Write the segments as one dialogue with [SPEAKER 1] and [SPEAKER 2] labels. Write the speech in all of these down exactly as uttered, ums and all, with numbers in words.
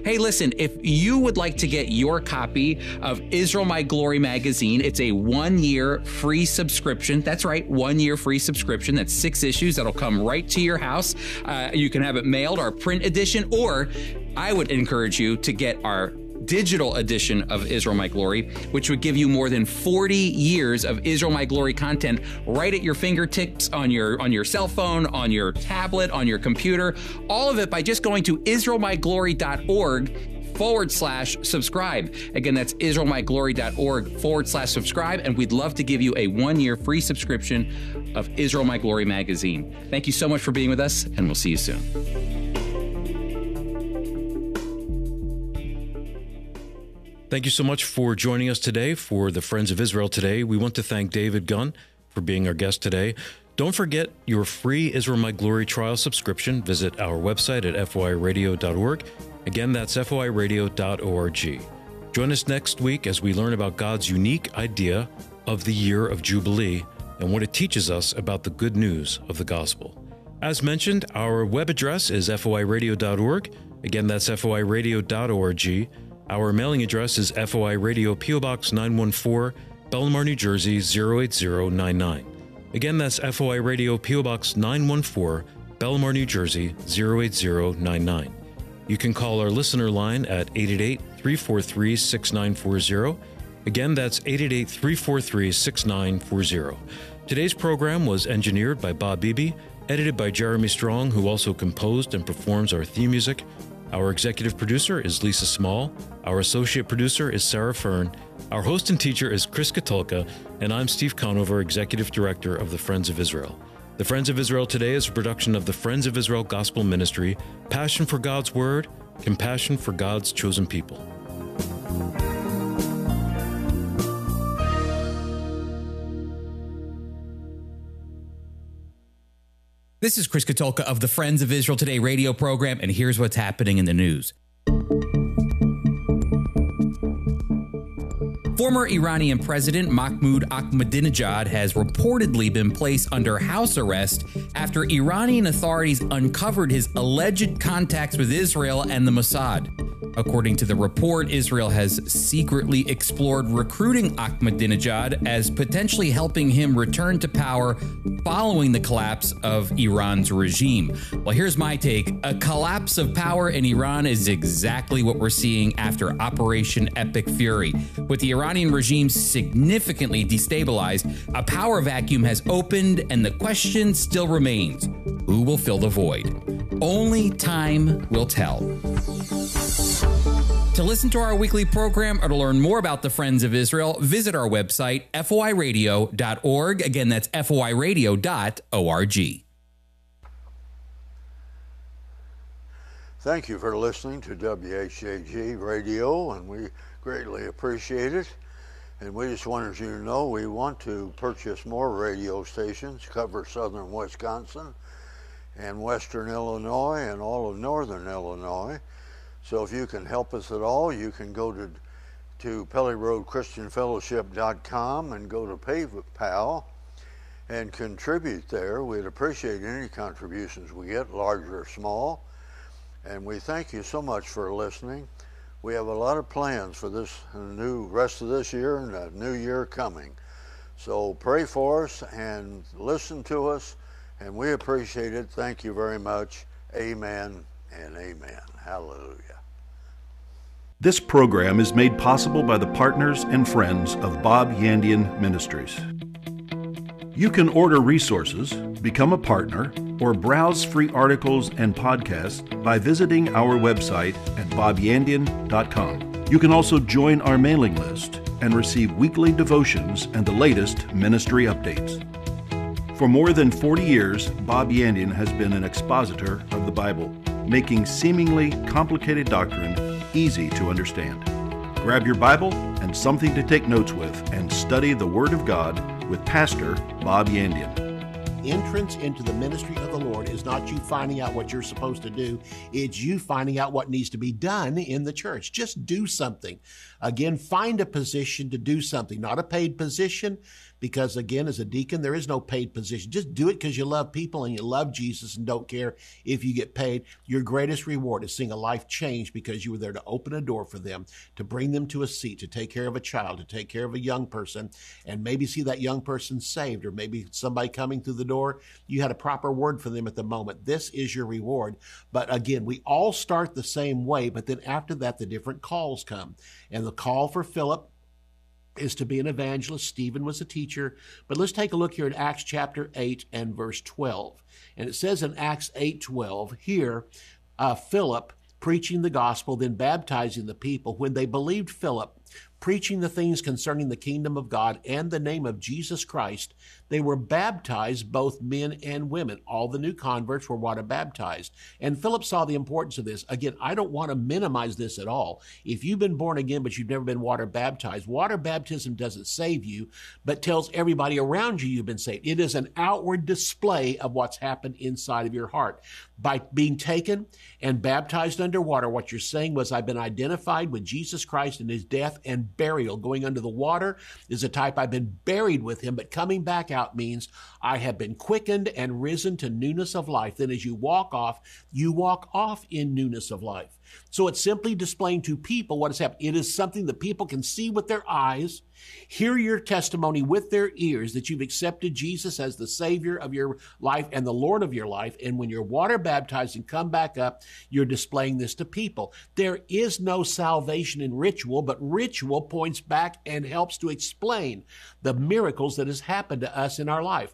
[SPEAKER 1] Hey, listen, if you would like to get your copy of Israel My Glory magazine, it's a one-year free subscription. That's right, one-year free subscription. That's six issues that'll come right to your house. Uh, you can have it mailed, our print edition, or I would encourage you to get our digital edition of Israel My Glory, which would give you more than forty years of Israel My Glory content right at your fingertips, on your on your cell phone, on your tablet, on your computer, all of it by just going to israel my glory dot org forward slash subscribe. Again, that's israel my glory dot org forward slash subscribe, and we'd love to give you a one-year free subscription of Israel My Glory magazine. Thank you so much for being with us, and we'll see you soon.
[SPEAKER 2] Thank you so much for joining us today for the Friends of Israel Today. We want to thank David Gunn for being our guest today. Don't forget your free Israel My Glory trial subscription. Visit our website at f o i radio dot org. Again, that's f o i radio dot org. Join us next week as we learn about God's unique idea of the year of Jubilee and what it teaches us about the good news of the gospel. As mentioned, our web address is f o i radio dot org. Again, that's f o i radio dot org. Our mailing address is F O I Radio, P O Box nine one four, Belmar, New Jersey zero eight zero nine nine. Again, that's F O I Radio, P O Box nine one four, Belmar, New Jersey zero eight zero nine nine. You can call our listener line at eight eight eight, three four three, six nine four zero. Again, that's eight eight eight, three four three, six nine four zero. Today's program was engineered by Bob Beebe, edited by Jeremy Strong, who also composed and performs our theme music. Our executive producer is Lisa Small. Our associate producer is Sarah Fern. Our host and teacher is Chris Katulka, and I'm Steve Conover, executive director of the Friends of Israel. The Friends of Israel Today is a production of the Friends of Israel Gospel Ministry, passion for God's Word, compassion for God's chosen people.
[SPEAKER 1] This is Chris Katulka of the Friends of Israel Today radio program, and here's what's happening in the news. Former Iranian President Mahmoud Ahmadinejad has reportedly been placed under house arrest after Iranian authorities uncovered his alleged contacts with Israel and the Mossad. According to the report, Israel has secretly explored recruiting Ahmadinejad as potentially helping him return to power following the collapse of Iran's regime. Well, here's my take. A collapse of power in Iran is exactly what we're seeing after Operation Epic Fury. With the Iranian regime significantly destabilized, a power vacuum has opened, and the question still remains: who will fill the void? Only time will tell. To listen to our weekly program or to learn more about the Friends of Israel, visit our website, f o i radio dot org. Again, that's f o i radio dot org.
[SPEAKER 3] Thank you for listening to W H A G Radio, and we greatly appreciate it. And we just wanted you to know we want to purchase more radio stations, cover southern Wisconsin and western Illinois and all of northern Illinois. So if you can help us at all, you can go to to Pelly Road Christian Fellowship dot com and go to PayPal and contribute there. We'd appreciate any contributions we get, large or small. And we thank you so much for listening. We have a lot of plans for this new rest of this year and a new year coming. So pray for us and listen to us, and we appreciate it. Thank you very much. Amen and amen. Hallelujah.
[SPEAKER 4] This program is made possible by the partners and friends of Bob Yandian Ministries. You can order resources, become a partner, or browse free articles and podcasts by visiting our website at bob yandian dot com. You can also join our mailing list and receive weekly devotions and the latest ministry updates. For more than forty years, Bob Yandian has been an expositor of the Bible, making seemingly complicated doctrine easy to understand. Grab your Bible and something to take notes with and study the Word of God with Pastor Bob Yandian.
[SPEAKER 5] entrance into the ministry of the Lord is not you finding out what you're supposed to do. It's you finding out what needs to be done in the church. Just do something. Again, find a position to do something, not a paid position, because again, as a deacon, there is no paid position. Just do it because you love people and you love Jesus and don't care if you get paid. Your greatest reward is seeing a life change because you were there to open a door for them, to bring them to a seat, to take care of a child, to take care of a young person, and maybe see that young person saved, or maybe somebody coming through the door, you had a proper word for them at the moment. This is your reward. But again, we all start the same way, but then after that, the different calls come. And the call for Philip is to be an evangelist. Stephen was a teacher. But let's take a look here at Acts chapter eight and verse twelve. And it says in Acts eight twelve, here, uh, Philip preaching the gospel, then baptizing the people. When they believed Philip, preaching the things concerning the kingdom of God and the name of Jesus Christ, they were baptized, both men and women. All the new converts were water baptized. And Philip saw the importance of this. Again, I don't want to minimize this at all. If you've been born again, but you've never been water baptized, water baptism doesn't save you, but tells everybody around you you've been saved. It is an outward display of what's happened inside of your heart. By being taken and baptized under water, what you're saying was, I've been identified with Jesus Christ in his death and burial. Going under the water is a type I've been buried with him, but coming back out means I have been quickened and risen to newness of life. Then as you walk off, you walk off in newness of life. So it's simply displaying to people what has happened. It is something that people can see with their eyes, hear your testimony with their ears that you've accepted Jesus as the Savior of your life and the Lord of your life. And when you're water baptized and come back up, you're displaying this to people. There is no salvation in ritual, but ritual points back and helps to explain the miracles that has happened to us in our life.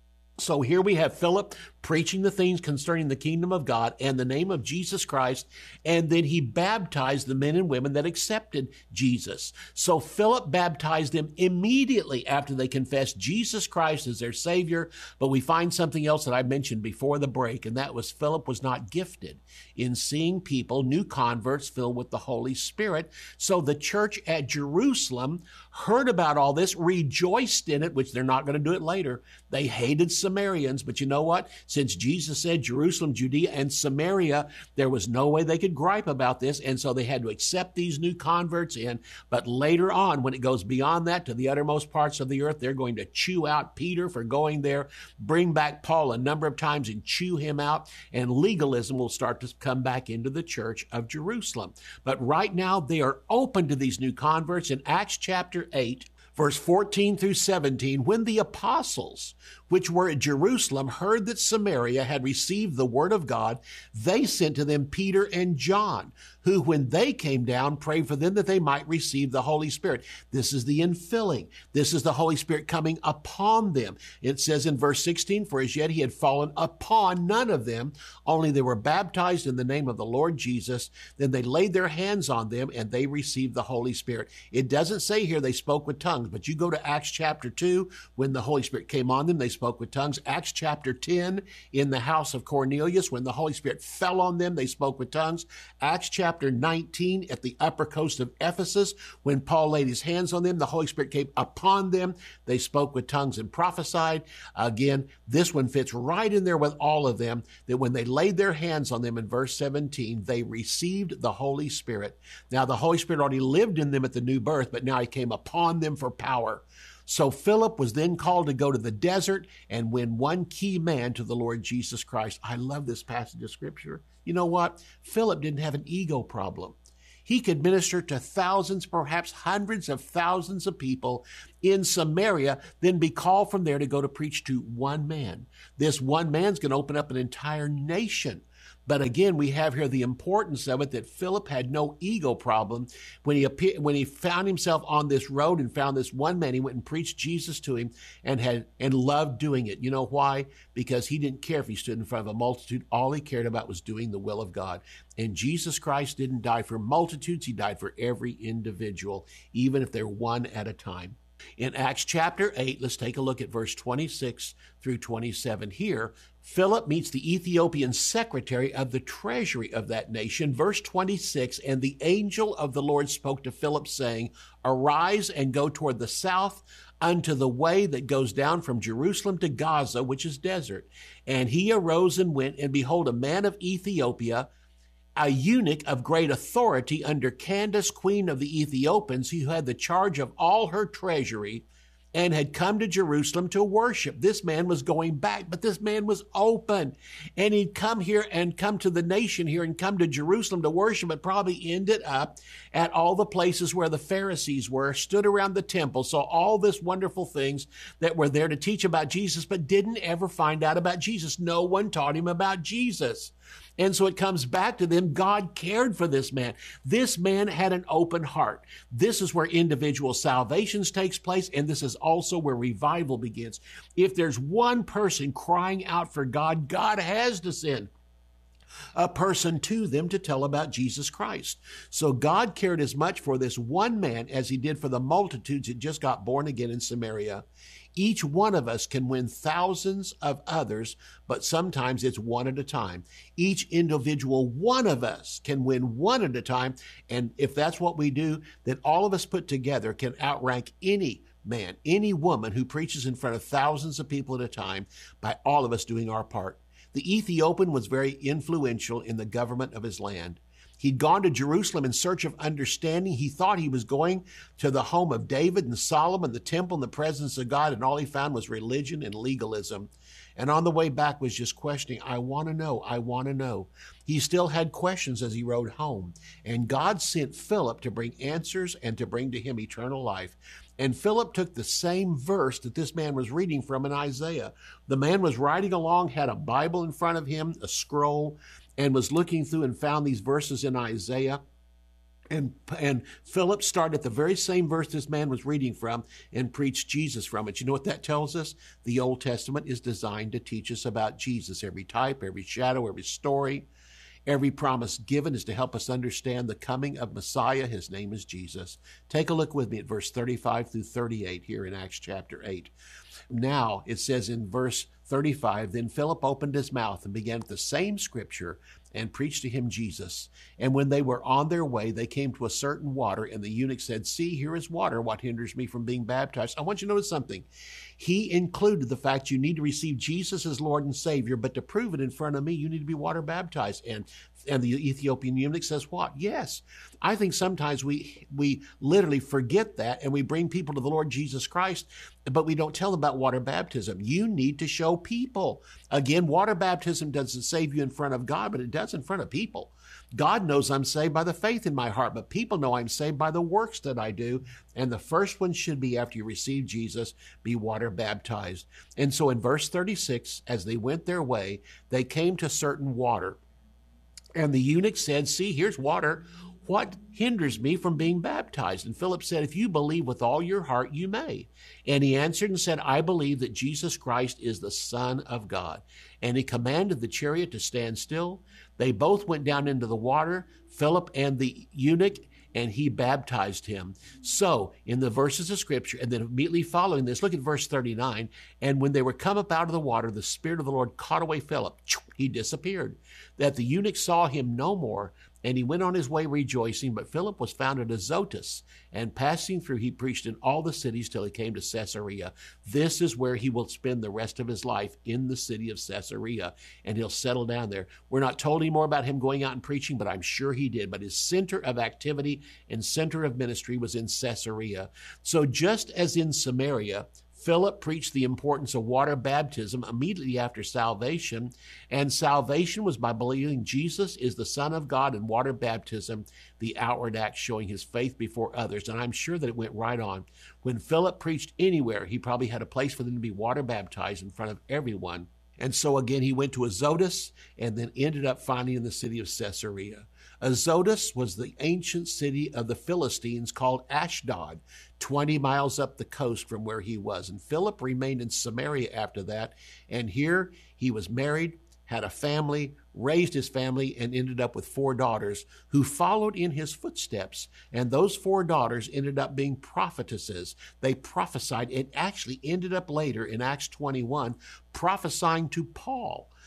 [SPEAKER 5] So here we have Philip preaching the things concerning the kingdom of God and the name of Jesus Christ, and then he baptized the men and women that accepted Jesus. So Philip baptized them immediately after they confessed Jesus Christ as their Savior, but we find something else that I mentioned before the break, and that was Philip was not gifted in seeing people, new converts, filled with the Holy Spirit. So the church at Jerusalem heard about all this, rejoiced in it, which they're not going to do it later. They hated Samaritans, but you know what? Since Jesus said Jerusalem, Judea, and Samaria, there was no way they could gripe about this, and so they had to accept these new converts in. But later on, when it goes beyond that to the uttermost parts of the earth, they're going to chew out Peter for going there, bring back Paul a number of times and chew him out, and legalism will start to come back into the church of Jerusalem. But right now, they are open to these new converts. In Acts chapter eight, verse fourteen through seventeen, when the apostles, which were at Jerusalem, heard that Samaria had received the word of God, they sent to them Peter and John, who, when they came down, prayed for them that they might receive the Holy Spirit. This is the infilling. This is the Holy Spirit coming upon them. It says in verse sixteen, for as yet he had fallen upon none of them, only they were baptized in the name of the Lord Jesus. Then they laid their hands on them and they received the Holy Spirit. It doesn't say here they spoke with tongues, but you go to Acts chapter two, when the Holy Spirit came on them, they spoke with tongues. Acts chapter ten, in the house of Cornelius, when the Holy Spirit fell on them, they spoke with tongues. Acts chapter nineteen, at the upper coast of Ephesus, when Paul laid his hands on them, the Holy Spirit came upon them. They spoke with tongues and prophesied. Again, this one fits right in there with all of them, that when they laid their hands on them in verse seventeen, they received the Holy Spirit. Now, the Holy Spirit already lived in them at the new birth, but now he came upon them for power. So Philip was then called to go to the desert and win one key man to the Lord Jesus Christ. I love this passage of Scripture. You know what? Philip didn't have an ego problem. He could minister to thousands, perhaps hundreds of thousands of people in Samaria, then be called from there to go to preach to one man. This one man's going to open up an entire nation. But again, we have here the importance of it, that Philip had no ego problem. When he appeared, when he found himself on this road and found this one man, he went and preached Jesus to him and had and loved doing it. You know why? Because he didn't care if he stood in front of a multitude. All he cared about was doing the will of God. And Jesus Christ didn't die for multitudes. He died for every individual, even if they're one at a time. In Acts chapter eight, let's take a look at verse twenty-six through twenty-seven. Here, Philip meets the Ethiopian secretary of the treasury of that nation. Verse twenty-six, and the angel of the Lord spoke to Philip, saying, arise and go toward the south unto the way that goes down from Jerusalem to Gaza, which is desert. And he arose and went, and behold, a man of Ethiopia, a eunuch of great authority under Candace, queen of the Ethiopians, who had the charge of all her treasury, and had come to Jerusalem to worship. This man was going back, but this man was open. And he'd come here and come to the nation here and come to Jerusalem to worship, but probably ended up at all the places where the Pharisees were, stood around the temple, saw all this wonderful things that were there to teach about Jesus, but didn't ever find out about Jesus. No one taught him about Jesus. And so it comes back to them. God cared for this man. This man had an open heart. This is where individual salvations takes place, and this is also where revival begins. If there's one person crying out for God, God has to send a person to them to tell about Jesus Christ. So God cared as much for this one man as he did for the multitudes that just got born again in Samaria. Each one of us can win thousands of others, but sometimes it's one at a time. Each individual one of us can win one at a time. And if that's what we do, then all of us put together can outrank any man, any woman who preaches in front of thousands of people at a time by all of us doing our part. The Ethiopian was very influential in the government of his land. He'd gone to Jerusalem in search of understanding. He thought he was going to the home of David and Solomon, the temple and the presence of God, and all he found was religion and legalism. And on the way back was just questioning, I want to know, I want to know. He still had questions as he rode home. And God sent Philip to bring answers and to bring to him eternal life. And Philip took the same verse that this man was reading from in Isaiah. The man was riding along, had a Bible in front of him, a scroll, and was looking through and found these verses in Isaiah. And, and Philip started at the very same verse this man was reading from and preached Jesus from it. You know what that tells us? The Old Testament is designed to teach us about Jesus. Every type, every shadow, every story, every promise given is to help us understand the coming of Messiah. His name is Jesus. Take a look with me at verse thirty-five through thirty-eight here in Acts chapter eight. Now, it says in verse thirty-five, then Philip opened his mouth and began with the same scripture and preached to him Jesus. And when they were on their way, they came to a certain water, and the eunuch said, see, here is water. What hinders me from being baptized? I want you to notice something. He included the fact you need to receive Jesus as Lord and Savior, but to prove it in front of me, you need to be water baptized. And and the Ethiopian eunuch says, what? Yes. I think sometimes we we literally forget that, and we bring people to the Lord Jesus Christ, but we don't tell them about water baptism. You need to show people. Again, water baptism doesn't save you in front of God, but it does in front of people. God knows I'm saved by the faith in my heart, but people know I'm saved by the works that I do. And the first one should be, after you receive Jesus, be water baptized. And so in verse thirty-six, as they went their way, they came to certain water. And the eunuch said, see, here's water. What hinders me from being baptized? And Philip said, if you believe with all your heart, you may. And he answered and said, I believe that Jesus Christ is the Son of God. And he commanded the chariot to stand still. They both went down into the water, Philip and the eunuch, and he baptized him. So, in the verses of Scripture, and then immediately following this, look at verse thirty-nine. And when they were come up out of the water, the Spirit of the Lord caught away Philip. He disappeared. That the eunuch saw him no more, and he went on his way rejoicing. But Philip was found at Azotus, and passing through, he preached in all the cities till he came to Caesarea. This is where he will spend the rest of his life, in the city of Caesarea, and he'll settle down there. We're not told any more about him going out and preaching, but I'm sure he did. But his center of activity and center of ministry was in Caesarea. So just as in Samaria, Philip preached the importance of water baptism immediately after salvation, and salvation was by believing Jesus is the Son of God, and water baptism, the outward act showing his faith before others. And I'm sure that it went right on. When Philip preached anywhere, he probably had a place for them to be water baptized in front of everyone. And so again, he went to Azotus and then ended up finding in the city of Caesarea. Azotus was the ancient city of the Philistines called Ashdod, twenty miles up the coast from where he was. And Philip remained in Samaria after that. And here he was married, had a family, raised his family, and ended up with four daughters who followed in his footsteps. And those four daughters ended up being prophetesses. They prophesied and actually ended up later in Acts twenty-one prophesying to Paul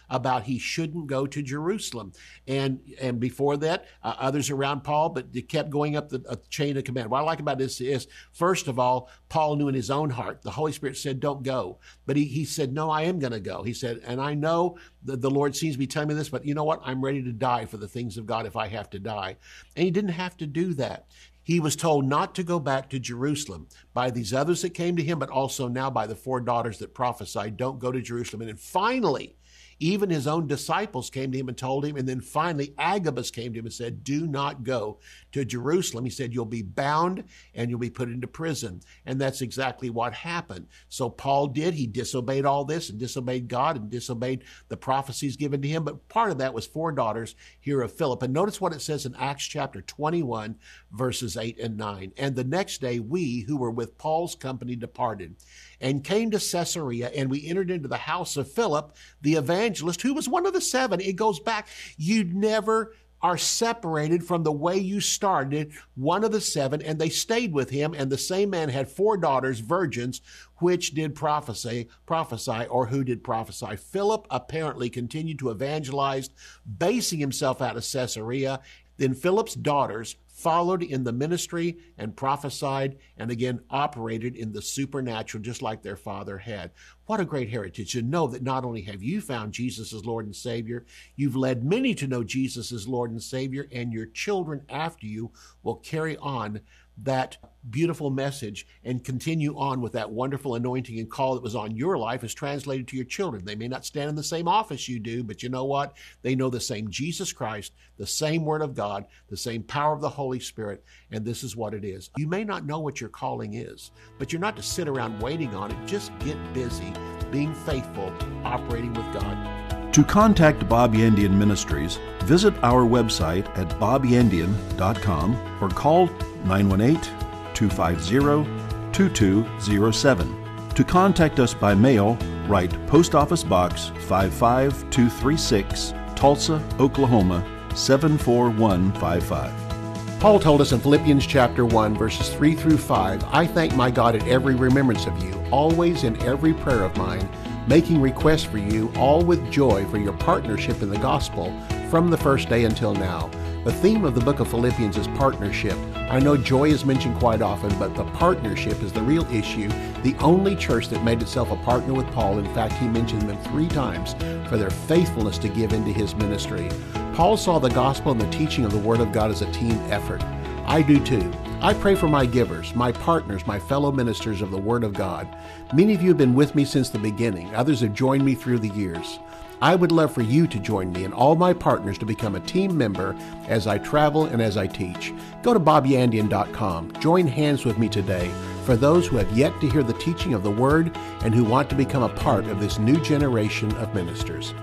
[SPEAKER 5] about he shouldn't go to Jerusalem. And and before that, uh, others around Paul, but they kept going up the uh, chain of command. What I like about this is, first of all, Paul knew in his own heart, the Holy Spirit said, don't go. But he, he said, no, I am going to go. He said, and I know that the Lord seems to be telling me this, but you know what? I'm ready to die for the things of God if I have to die. And he didn't have to do that. He was told not to go back to Jerusalem by these others that came to him, but also now by the four daughters that prophesied, don't go to Jerusalem. And then finally, even his own disciples came to him and told him. And then finally, Agabus came to him and said, do not go to Jerusalem. He said, you'll be bound and you'll be put into prison. And that's exactly what happened. So Paul did. He disobeyed all this and disobeyed God and disobeyed the prophecies given to him. But part of that was four daughters here of Philip. And notice what it says in Acts chapter twenty-one, verses eight and nine. And the next day, we who were with Paul's company departed and came to Caesarea, and we entered into the house of Philip, the evangelist, who was one of the seven. It goes back. You never are separated from the way you started, one of the seven, and they stayed with him. And the same man had four daughters, virgins, which did prophesy, prophesy, or who did prophesy. Philip apparently continued to evangelize, basing himself out of Caesarea. Then Philip's daughters followed in the ministry and prophesied and again operated in the supernatural just like their father had. What a great heritage to know that not only have you found Jesus as Lord and Savior, you've led many to know Jesus as Lord and Savior, and your children after you will carry on that beautiful message and continue on with that wonderful anointing and call that was on your life is translated to your children. They may not stand in the same office you do, but you know what? They know the same Jesus Christ, the same Word of God, the same power of the Holy Spirit, and this is what it is. You may not know what your calling is, but you're not to sit around waiting on it. Just get busy, being faithful, operating with God.
[SPEAKER 4] To contact Bob Yandian Ministries, visit our website at bob yandian dot com or call nine one eight, two five zero, two two zero seven. To contact us by mail, write Post Office Box five five two three six, Tulsa, Oklahoma seven four one five five.
[SPEAKER 5] Paul told us in Philippians chapter one, verses three through five, I thank my God at every remembrance of you, always in every prayer of mine, making requests for you, all with joy for your partnership in the gospel from the first day until now. The theme of the book of Philippians is partnership. I know joy is mentioned quite often, but the partnership is the real issue. The only church that made itself a partner with Paul, in fact, he mentioned them three times for their faithfulness to give into his ministry. Paul saw the gospel and the teaching of the Word of God as a team effort. I do too. I pray for my givers, my partners, my fellow ministers of the Word of God. Many of you have been with me since the beginning. Others have joined me through the years. I would love for you to join me and all my partners to become a team member as I travel and as I teach. Go to bob yandian dot com. Join hands with me today for those who have yet to hear the teaching of the Word and who want to become a part of this new generation of ministers.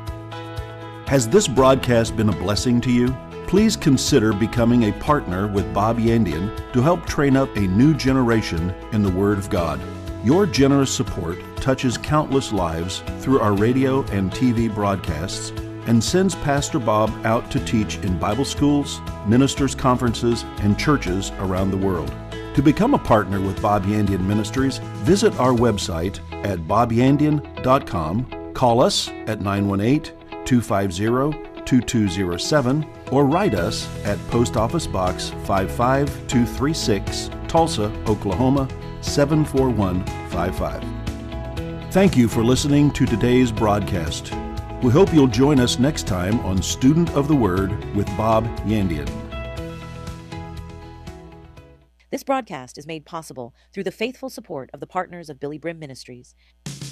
[SPEAKER 4] Has this broadcast been a blessing to you? Please consider becoming a partner with Bob Yandian to help train up a new generation in the Word of God. Your generous support touches countless lives through our radio and T V broadcasts and sends Pastor Bob out to teach in Bible schools, ministers' conferences, and churches around the world. To become a partner with Bob Yandian Ministries, visit our website at bob yandian dot com, call us at nine one eight, two five zero, two two zero seven, or write us at Post Office Box five five two three six, Tulsa, Oklahoma seven four one five five. Thank you for listening to today's broadcast. We hope you'll join us next time on Student of the Word with Bob Yandian.
[SPEAKER 6] This broadcast is made possible through the faithful support of the partners of Billy Brim Ministries.